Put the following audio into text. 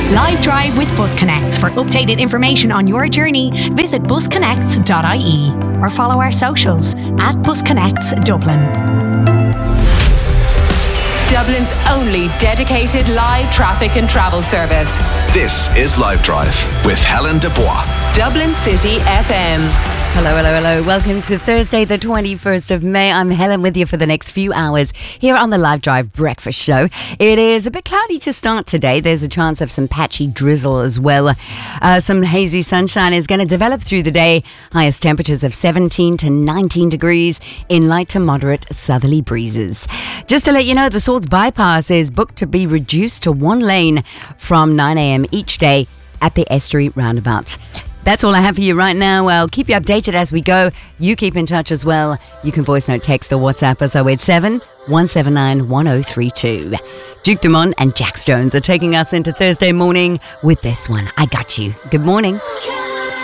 Live Drive with Bus Connects. For updated information on your journey, visit busconnects.ie or follow our socials at Bus Connects Dublin. Dublin's only dedicated live traffic and travel service. This is Live Drive with Helen Dubois. Dublin City FM. Hello. Welcome to Thursday, the 21st of May. I'm Helen with you for the next few hours here on the Live Drive Breakfast Show. It is a bit cloudy to start today. There's a chance of some patchy drizzle as well. Some hazy sunshine is going to develop through the day. Highest temperatures of 17 to 19 degrees in light to moderate southerly breezes. Just to let you know, the Swords Bypass is booked to be reduced to one lane from 9 a.m. each day at the Estuary roundabout. That's all I have for you right now. I'll keep you updated as we go. You keep in touch as well. You can voice note, text or WhatsApp us 087 179 1032. Duke Dumont and Jax Jones are taking us into Thursday morning with this one. I Got You. Good morning.